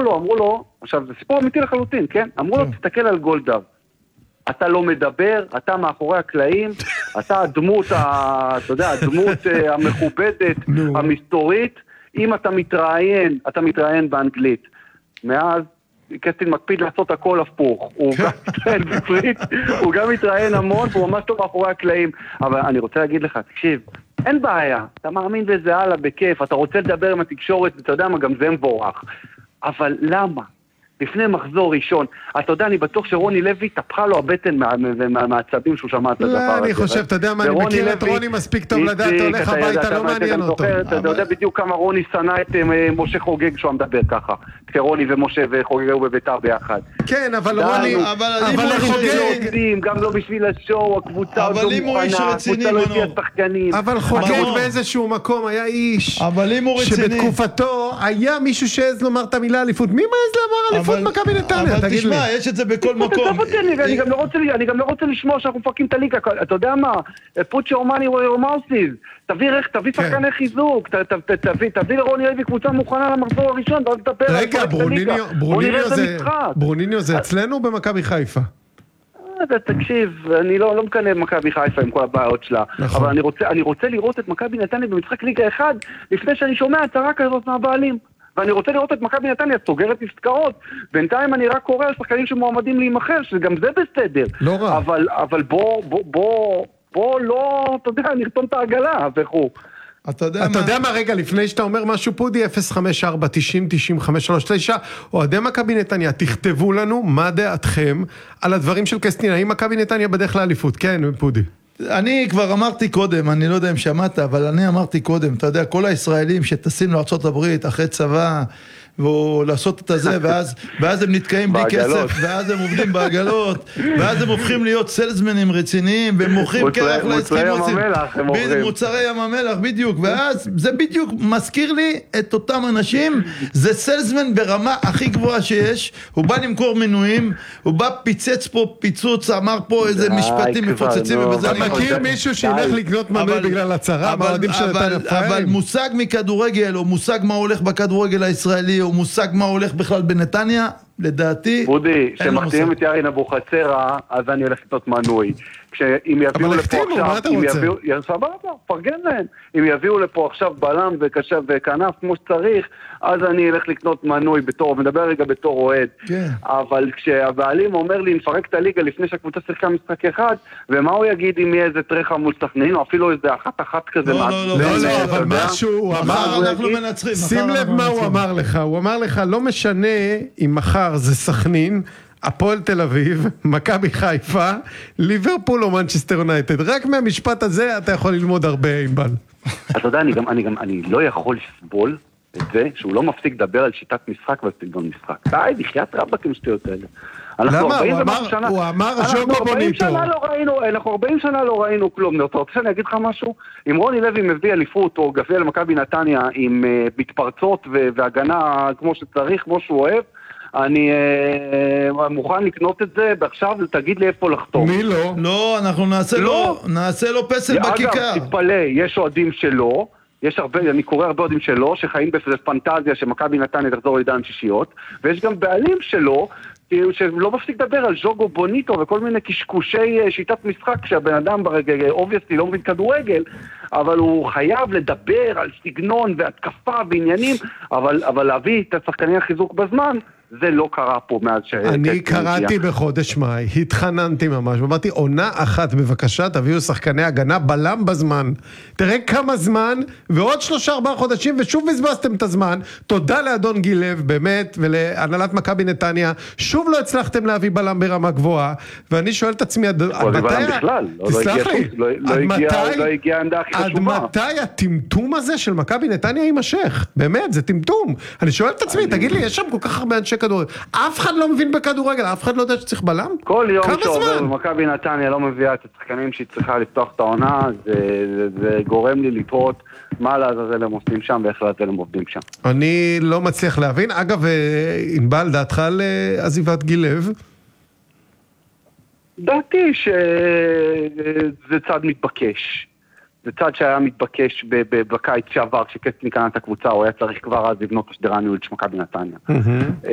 אמרו לו, עכשיו זה סיפור אמיתי לחלוטין, כן? אמרו לו, תסתכל על גולדהר. אתה לא מדבר, אתה מאחורי הקלעים, אתה הדמות, אתה יודע, הדמות המכובדת, המסתורית, אם אתה מתראיין באנגלית. מאז, קסטין מקפיד לעשות הכל הפוך. הוא גם מתראיין בפריט, הוא גם מתראיין המון, והוא ממש לא מאחורי הקלעים. אבל אני רוצה להגיד לך, תקשיב, אין בעיה, אתה מאמין בזה הלאה, בכיף, אתה רוצה לדבר עם התקשורת, אתה יודע מה, גם זה מבורך. אבל למה? לפני מחזור ראשון, אתה יודע, אני בטוח שרוני לוי תפחה לו הבטן מהעצבים שהוא שמע את הדבר הזה. לא, אני חושב, אתה יודע מה, אני מכיר את רוני מספיק טוב לדעת, הולך הביתה, לא מעניין אותו. אתה יודע בדיוק כמה רוני שנא את משה חוגג שהוא מדבר ככה. רוני ומשה וחוגג הוא בביתר ביחד. כן, אבל רוני, אבל חוגג, גם לא בשביל השואו, הקבוצה עוד לא מוכנה, הקבוצה לא הביאה שחקנים. אבל חוגג באיזשהו מקום היה איש, שבתקופתו היה מישהו שעז לומר את המילה אליפות. מי מעז לומר אליפות מכבי נתניה? אבל תשמע, יש את זה בכל מקום. אני גם לא רוצה לשמוע שאנחנו מפרקים את הליגה. אתה יודע מה? put your money where your mouth is. תביא שחקני חיזוק, תביא לרוני לוי קבוצה מוכנה למחזור הראשון, ואז תדבר על רגע, ברוניניו זה אצלנו במכבי חיפה. תקשיב, אני לא מקנה מכבי חיפה עם כל הבעיות שלה, אבל אני רוצה לראות את מכבי נתניה במשחק ליגה אחד, לפני שאני שומע הצהרה כזאת מהבעלים. ואני רוצה לראות את מכבי נתניה סוגרת עסקאות. בינתיים אני רק קורא על שחקנים שמועמדים להימחר, שגם זה בסדר. לא רע. אבל בוא לא, אתה יודע, נרתום את העגלה, וכו'. אתה יודע מה, רגע, לפני שאתה אומר משהו פודי, 054-90-95-39, אוהדי מכבי נתניה, תכתבו לנו מה דעתכם על הדברים של קסטין, האם מכבי נתניה בדרך לאליפות? כן, פודי. אני כבר אמרתי קודם, אני לא יודע אם שמעת, אבל אני אמרתי קודם, אתה יודע, כל הישראלים שטסים לארצות הברית אחרי צבא, ולעשות את זה, ואז הם נתקעים בלי כסף, ואז הם עובדים בעגלות, ואז הם הופכים להיות סלזמנים רציניים, והם מוכרים כרך לאסקימוסים. מוצרי ים המלח, בדיוק. ואז זה בדיוק מזכיר לי את אותם אנשים, זה סלזמן ברמה הכי גבוהה שיש, הוא בא למכור מנויים, הוא בא פיצץ פה פיצוץ, אמר פה איזה משפטים מפוצצים, אתה מכיר מישהו שילך לקנות מנוי בגלל הצהרה, אבל מושג מכדורגל, או מושג מה הולך בכדורגל הישראלי, או מושג מה הולך בכלל בנתניה, לדעתי... בודי, שמחתימים את ירין אבוחצירא, אז אני הולך לקנות מנוי. אם יביאו לפה עכשיו... סבבה, פרגן להם. אם יביאו לפה עכשיו בלם וכנף כמו שצריך, אז אני אלך לקנות מנוי בתור, מדבר רגע בתור אוהד. אבל כשהבעלים אומר לי, נפרק את הליגה לפני שהקבוצה שיחקה משחק אחד, ומה הוא יגיד אם יהיה איזה טרחה מול סכנין, או אפילו איזה אחת כזה? לא, אבל משהו הוא אמר... שים לב מה הוא אמר לך. הוא אמר לך, לא משנה אם מחר זה סכנין, הפועל תל אביב, מכבי חיפה, ליברפול או מנצ'סטר יונייטד. רק מהמשפט הזה אתה יכול ללמוד הרבה, ענבל. אתה יודע, אני לא יכול לסבול את זה שהוא לא מפסיק לדבר על שיטת משחק וסגנון משחק. די, בחייאת רבאק עם שטויות האלה. למה? הוא אמר ז'וגו בוניטו. אנחנו 40 שנה לא ראינו כלום. אתה רוצה שאני אגיד לך משהו? אם רוני לוי מביא אליפות או גביע למכבי נתניה עם מתפרצות והגנה כמו שצריך, כמו שהוא אוהב, אני מוכן לקנות את זה, ועכשיו תגיד לי איפה לחתום. מי לא? לא, אנחנו נעשה לו פסל בכיכר. אגב, תתפלא, יש אוהדים שלו, אני קורא הרבה אוהדים שלו, שחיים בפנטזיה שמכבי נתניה תחזור לעידן שישיות, ויש גם בעלים שלו, שלא מפסיק לדבר על ז'וגו בוניטו וכל מיני קשקושי שיטת משחק, כשהבן אדם ברגע, אובייסטי לא מבין כדורגל, אבל הוא חייב לדבר על סגנון והתקפה ועניינים, אבל להביא את השחקני החיזוק בזמן, זה לא קרה פה מאז אני קראתי בחודש מאי, התחננתי ממש, אמרתי, עונה אחת בבקשה, תביאו שחקני הגנה בלם בזמן. תראה כמה זמן, ועוד 3-4 חודשים, ושוב בזבזתם את הזמן. תודה לאדון גילב, באמת, ולהנהלת מכבי נתניה. שוב לא הצלחתם להביא בלם ברמה גבוהה, ואני שואל את עצמי, עד מתי הטמטום הזה של מכבי נתניה יימשך? באמת, זה טמטום. אני שואל את עצמי, תגיד לי, יש שם כל כך הרבה אנשי כדורגל. אף אחד לא מבין בכדורגל, אף אחד לא יודע שצריך בלם. כל יום שעובר במכבי נתניה לא מביאה את השחקנים שהיא צריכה לפתוח את העונה, זה גורם לי לתהות מה לעזאזל הם עושים שם ואיך לעזאזל הם עובדים שם. אני לא מצליח להבין. אגב, ענבל, דעתך על עזיבת גילב? דעתי שזה צד מתבקש. זה צד שהיה מתבקש בקיץ שעבר, כשקסטין קנה את הקבוצה, הוא היה צריך כבר אז לבנות השדרניות של מכבי נתניה.